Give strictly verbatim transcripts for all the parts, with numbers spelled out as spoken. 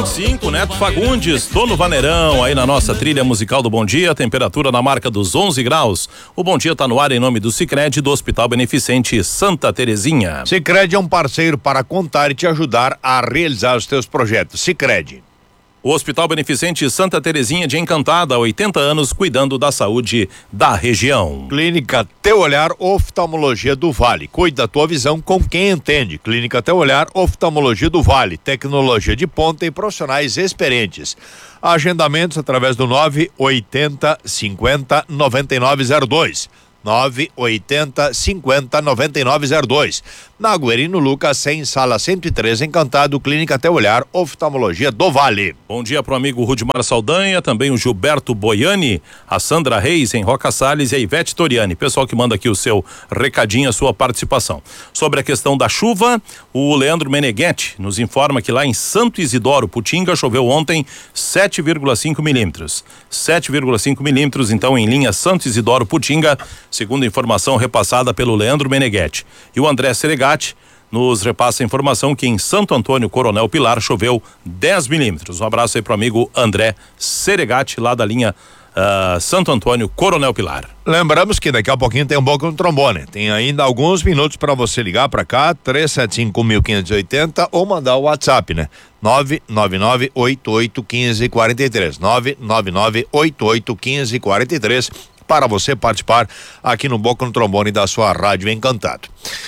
vinte e cinco, Neto Fagundes, tô no Vaneirão, aí na nossa trilha musical do Bom Dia, temperatura na marca dos onze graus. O Bom Dia tá no ar em nome do Sicredi, do Hospital Beneficente Santa Terezinha. Sicredi é um parceiro para contar e te ajudar a realizar os teus projetos. Sicredi. O Hospital Beneficente Santa Terezinha de Encantada, há oitenta anos, cuidando da saúde da região. Clínica Teu Olhar Oftalmologia do Vale. Cuide da tua visão com quem entende. Clínica Teu Olhar Oftalmologia do Vale. Tecnologia de ponta e profissionais experientes. Agendamentos através do nove oitenta, cinquenta, noventa e nove zero dois. nove oitenta, cinquenta, noventa e nove zero dois. Na Guerino Lucas cem, sala cento e três, Encantado, Clínica Até Olhar, Oftalmologia do Vale. Bom dia pro amigo Rudimar Saldanha, também o Gilberto Boiani, a Sandra Reis em Roca Salles e a Ivete Toriani. Pessoal que manda aqui o seu recadinho, a sua participação. Sobre a questão da chuva, o Leandro Meneghetti nos informa que lá em Santo Isidoro, Putinga, choveu ontem sete vírgula cinco milímetros. sete vírgula cinco milímetros, então, em linha Santo Isidoro, Putinga, segundo a informação repassada pelo Leandro Meneghetti. E o André Seregatti nos repassa a informação que em Santo Antônio Coronel Pilar choveu dez milímetros. Um abraço aí pro amigo André Seregatti, lá da linha uh, Santo Antônio Coronel Pilar. Lembramos que daqui a pouquinho tem um Boca no Trombone. Tem ainda alguns minutos para você ligar para cá, três sete cinco, quinze oitenta, ou mandar o WhatsApp, né? nove nove nove, oito oito um cinco, quatro três. nove nove nove, oito oito um cinco, quatro três. Para você participar aqui no Boca no Trombone da sua Rádio Encantado.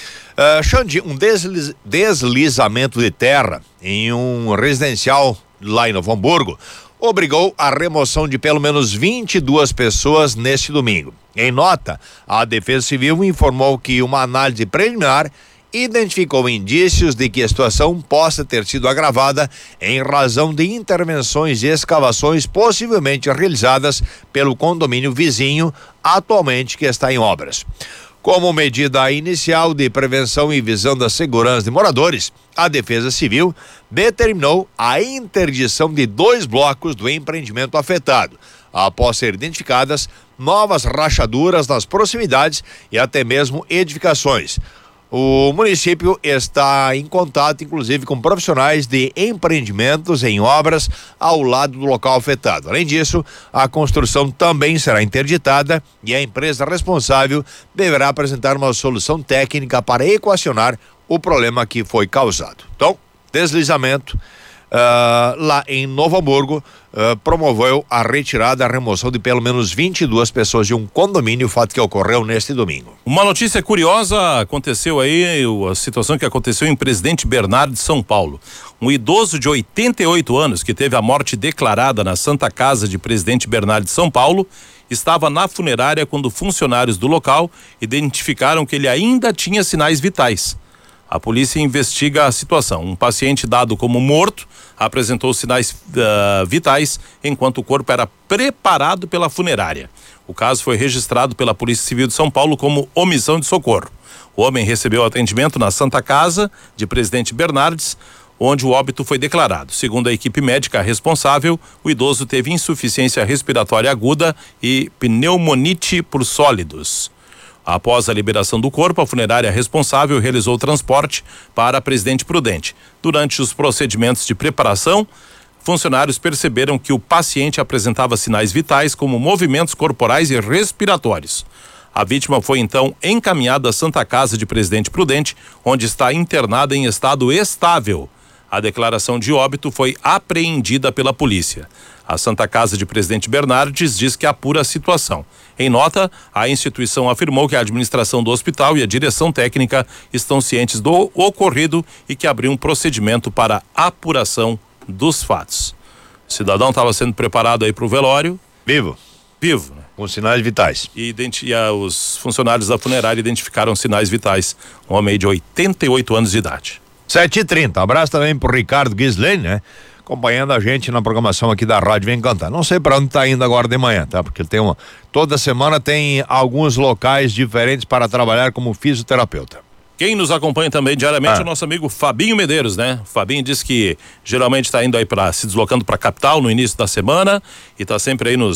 Uh, Xande, um desliz, deslizamento de terra em um residencial lá em Novo Hamburgo obrigou a remoção de pelo menos vinte e duas pessoas neste domingo. Em nota, a Defesa Civil informou que uma análise preliminar identificou indícios de que a situação possa ter sido agravada em razão de intervenções e escavações possivelmente realizadas pelo condomínio vizinho, atualmente que está em obras. Como medida inicial de prevenção e visão da segurança de moradores, a Defesa Civil determinou a interdição de dois blocos do empreendimento afetado, após ser identificadas novas rachaduras nas proximidades e até mesmo edificações. O município está em contato, inclusive, com profissionais de empreendimentos em obras ao lado do local afetado. Além disso, a construção também será interditada e a empresa responsável deverá apresentar uma solução técnica para equacionar o problema que foi causado. Então, deslizamento uh, lá em Novo Hamburgo uh, promoveu a retirada, a remoção de pelo menos vinte e duas pessoas de um condomínio, fato que ocorreu neste domingo. Uma notícia curiosa aconteceu aí, a situação que aconteceu em Presidente Bernardo de São Paulo. Um idoso de oitenta e oito anos que teve a morte declarada na Santa Casa de Presidente Bernardo de São Paulo estava na funerária quando funcionários do local identificaram que ele ainda tinha sinais vitais. A polícia investiga a situação. Um paciente dado como morto apresentou sinais uh, vitais enquanto o corpo era preparado pela funerária. O caso foi registrado pela Polícia Civil de São Paulo como omissão de socorro. O homem recebeu atendimento na Santa Casa de Presidente Bernardes, onde o óbito foi declarado. Segundo a equipe médica responsável, o idoso teve insuficiência respiratória aguda e pneumonite por sólidos. Após a liberação do corpo, a funerária responsável realizou o transporte para a Presidente Prudente. Durante os procedimentos de preparação, funcionários perceberam que o paciente apresentava sinais vitais como movimentos corporais e respiratórios. A vítima foi então encaminhada à Santa Casa de Presidente Prudente, onde está internada em estado estável. A declaração de óbito foi apreendida pela polícia. A Santa Casa de Presidente Bernardes diz que apura a situação. Em nota, a instituição afirmou que a administração do hospital e a direção técnica estão cientes do ocorrido e que abriu um procedimento para apuração dos fatos. O cidadão estava sendo preparado aí para o velório. Vivo. Vivo, né? Com sinais vitais. E, identi- e a, os funcionários da funerária identificaram sinais vitais. Um homem de oitenta e oito anos de idade. sete e trinta. Abraço também pro Ricardo Gislene, né? Acompanhando a gente na programação aqui da Rádio Vem Cantar. Não sei para onde tá indo agora de manhã, tá? Porque ele tem uma... Toda semana tem alguns locais diferentes para trabalhar como fisioterapeuta. Quem nos acompanha também diariamente ah. é o nosso amigo Fabinho Medeiros, né? O Fabinho diz que geralmente está indo aí para se deslocando para a capital no início da semana e está sempre aí nos,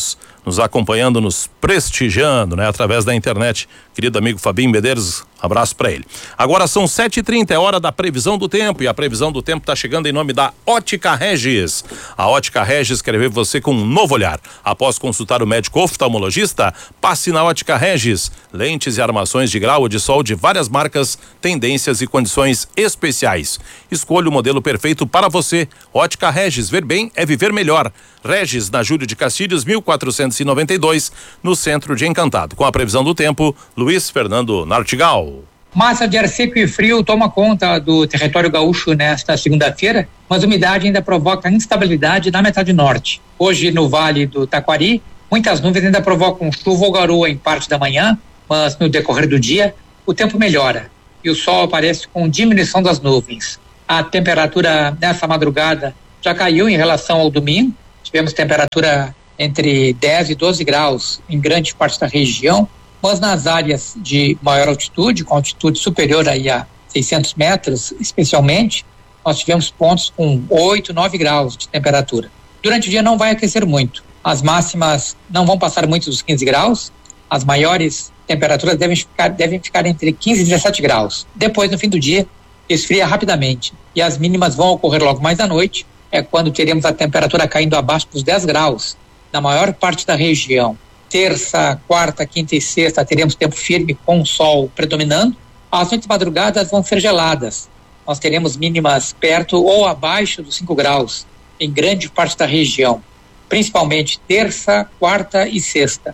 nos acompanhando, nos prestigiando, né? Através da internet. Querido amigo Fabinho Medeiros, abraço para ele. Agora são sete e trinta, é hora da previsão do tempo, e a previsão do tempo está chegando em nome da Ótica Regis. A Ótica Regis quer ver você com um novo olhar. Após consultar o médico oftalmologista, passe na Ótica Regis. Lentes e armações de grau ou de sol de várias marcas, tendências e condições especiais. Escolha o modelo perfeito para você. Ótica Regis, ver bem é viver melhor. Regis, na Júlio de Castilhos, mil quatrocentos e noventa e dois, no centro de Encantado. Com a previsão do tempo, Luiz Fernando Nartigal. Massa de ar seco e frio toma conta do território gaúcho nesta segunda-feira, mas a umidade ainda provoca instabilidade na metade norte. Hoje, no Vale do Taquari, muitas nuvens ainda provocam chuva ou garoa em parte da manhã, mas no decorrer do dia, o tempo melhora e o sol aparece com diminuição das nuvens. A temperatura nessa madrugada já caiu em relação ao domingo. Tivemos temperatura entre dez e doze graus em grande parte da região, mas nas áreas de maior altitude, com altitude superior aí a seiscentos metros, especialmente, nós tivemos pontos com oito, nove graus de temperatura. Durante o dia não vai aquecer muito. As máximas não vão passar muito dos quinze graus. As maiores temperaturas devem ficar, devem ficar entre quinze e dezessete graus. Depois, no fim do dia, esfria rapidamente. E as mínimas vão ocorrer logo mais à noite, é quando teremos a temperatura caindo abaixo dos dez graus na maior parte da região. Terça, quarta, quinta e sexta teremos tempo firme com o sol predominando. As noites madrugadas vão ser geladas. Nós teremos mínimas perto ou abaixo dos cinco graus em grande parte da região, principalmente terça, quarta e sexta.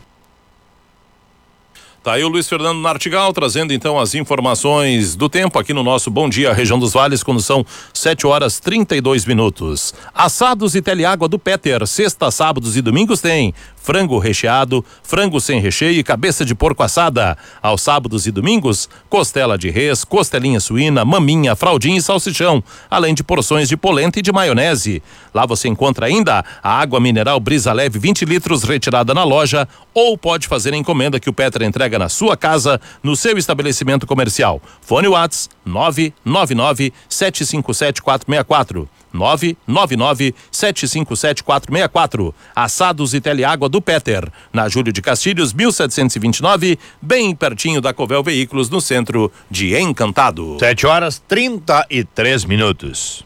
Tá aí o Luiz Fernando Nartigal trazendo então as informações do tempo aqui no nosso Bom Dia Região dos Vales, quando são sete horas trinta e dois minutos. Assados e teleágua do Peter, sexta, sábados e domingos tem frango recheado, frango sem recheio e cabeça de porco assada. Aos sábados e domingos, costela de res, costelinha suína, maminha, fraldinha e salsichão, além de porções de polenta e de maionese. Lá você encontra ainda a água mineral Brisa Leve vinte litros retirada na loja, ou pode fazer a encomenda que o Peter entrega na sua casa, no seu estabelecimento comercial. Fone WhatsApp nove nove nove, sete cinco sete, quatro seis quatro. nove nove nove, sete cinco sete, quatro seis quatro. Assados e teleágua do Peter, na Júlio de Castilhos, mil setecentos e vinte e nove, bem pertinho da Covel Veículos, no centro de Encantado. sete horas trinta e três minutos.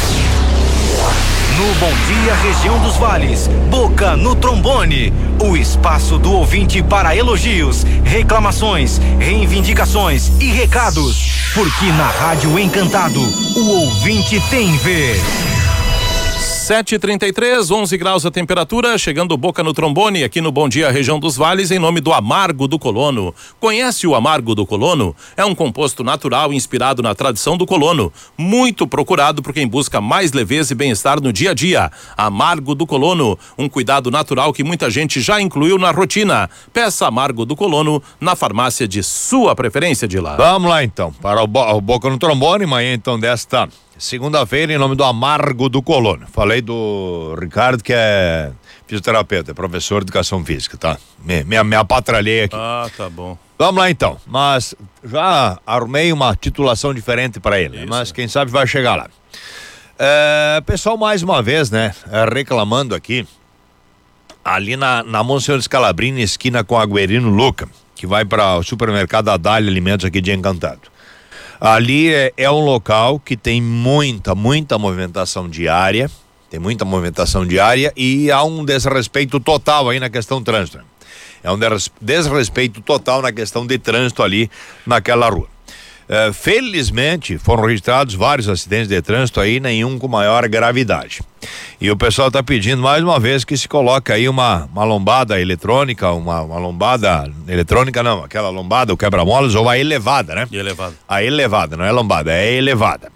No Bom Dia Região dos Vales, Boca no Trombone, o espaço do ouvinte para elogios, reclamações, reivindicações e recados, porque na Rádio Encantado, o ouvinte tem vez. sete e trinta e três, onze graus a temperatura, chegando Boca no Trombone aqui no Bom Dia Região dos Vales, em nome do Amargo do Colono. Conhece o Amargo do Colono? É um composto natural inspirado na tradição do colono, muito procurado por quem busca mais leveza e bem-estar no dia a dia. Amargo do Colono, um cuidado natural que muita gente já incluiu na rotina. Peça Amargo do Colono na farmácia de sua preferência, de lá. Vamos lá então, para o, Bo- o Boca no Trombone, manhã então desta segunda-feira, em nome do Amargo do Colono. Falei do Ricardo, que é fisioterapeuta, é professor de educação física, tá? Me, me, me apatralhei aqui. Ah, tá bom. Vamos lá então, mas já arrumei uma titulação diferente para ele, Isso. mas quem sabe vai chegar lá. É, pessoal, mais uma vez, né, reclamando aqui, ali na, na Monsenhor Scalabrini, esquina com a Guerino Luca, que vai para o supermercado Adália Alimentos aqui de Encantado. Ali é, é um local que tem muita, muita movimentação diária, tem muita movimentação diária e há um desrespeito total aí na questão trânsito. É um des- desrespeito total na questão de trânsito ali naquela rua. É, felizmente foram registrados vários acidentes de trânsito aí, nenhum com maior gravidade. E o pessoal está pedindo mais uma vez que se coloque aí uma, uma lombada eletrônica, uma, uma lombada eletrônica não, aquela lombada, o quebra-molas ou a elevada, né? E elevado. A elevada, não é lombada, é elevada.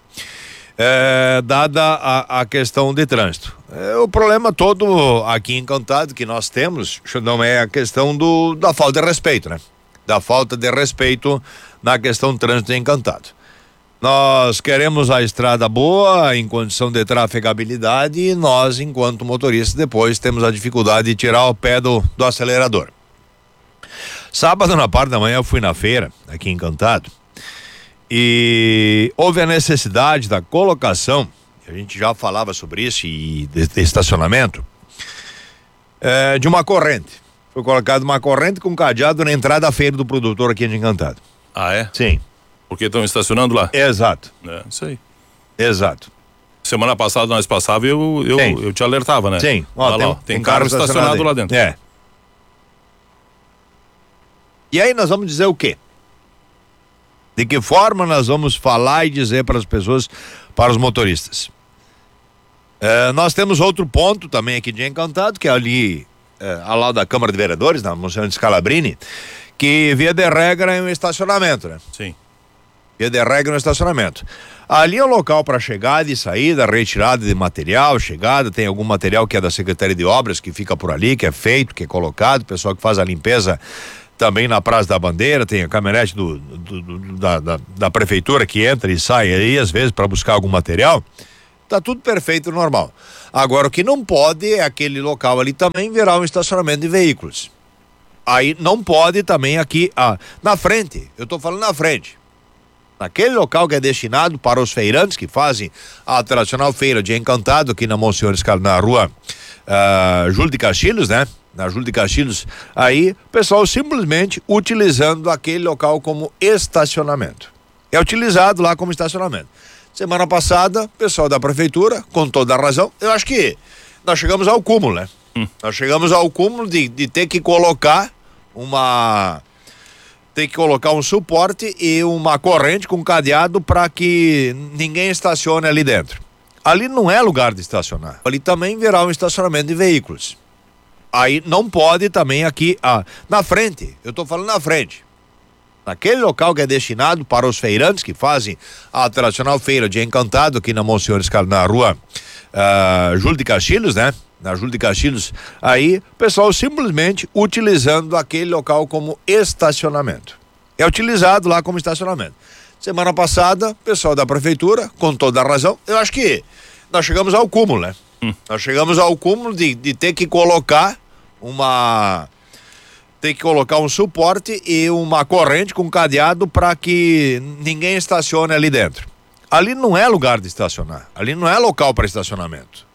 É, dada a, a questão de trânsito. É, o problema todo aqui em Encantado que nós temos não é a questão do, da falta de respeito, né? Da falta de respeito na questão do trânsito em Encantado. Nós queremos a estrada boa, em condição de trafegabilidade, e nós, enquanto motoristas, depois temos a dificuldade de tirar o pé do, do acelerador. Sábado, na parte da manhã, eu fui na feira, aqui em Encantado, e houve a necessidade da colocação, a gente já falava sobre isso, e de, de estacionamento, é, de uma corrente. Foi colocado uma corrente com cadeado na entrada da feira do produtor aqui de Encantado. Ah, é? Sim. Porque estão estacionando lá? Exato. É, isso aí. Exato. Semana passada nós passava e eu, eu, eu te alertava, né? Sim. Ó, Ó, lá, tem, ó, tem, tem carro, carro estacionado, estacionado lá dentro. É. E aí nós vamos dizer o quê? De que forma nós vamos falar e dizer para as pessoas, para os motoristas? É, nós temos outro ponto também aqui de Encantado, que é ali, é, ao lado da Câmara de Vereadores, na Monsenhor Scalabrini, que via de regra é um estacionamento, né? Sim. Via de regra é um estacionamento. Ali é o local para chegada e saída, retirada de material, chegada, tem algum material que é da Secretaria de Obras que fica por ali, que é feito, que é colocado, o pessoal que faz a limpeza também na Praça da Bandeira, tem a caminhonete do, do, do, da, da, da prefeitura que entra e sai aí, às vezes, para buscar algum material. Tá tudo perfeito e normal. Agora, o que não pode é aquele local ali também virar um estacionamento de veículos. Aí não pode também aqui, ah, na frente, eu tô falando na frente. Naquele local que é destinado para os feirantes que fazem a tradicional feira de Encantado aqui na Monsenhor Scalabrini, na rua uh, Júlio de Castilhos, né? Na Júlio de Castilhos, aí o pessoal simplesmente utilizando aquele local como estacionamento. É utilizado lá como estacionamento. Semana passada, o pessoal da prefeitura, com toda a razão, eu acho que nós chegamos ao cúmulo, né? Hum. Nós chegamos ao cúmulo de, de ter que colocar uma... ter que colocar um suporte e uma corrente com cadeado para que ninguém estacione ali dentro. Ali não é lugar de estacionar. Ali também virá um estacionamento de veículos. Aí não pode também aqui, ah, na frente, eu tô falando na frente. Naquele local que é destinado para os feirantes que fazem a tradicional feira de Encantado aqui na Monsenhor Scalabrini, na rua uh, Júlio de Castilhos, né? Na Júlio de Castilhos, aí o pessoal simplesmente utilizando aquele local como estacionamento. É utilizado lá como estacionamento. Semana passada, o pessoal da prefeitura, com toda a razão, eu acho que nós chegamos ao cúmulo, né? Hum. Nós chegamos ao cúmulo de, de ter que colocar uma... ter que colocar um suporte e uma corrente com cadeado para que ninguém estacione ali dentro. Ali não é lugar de estacionar. Ali não é local para estacionamento.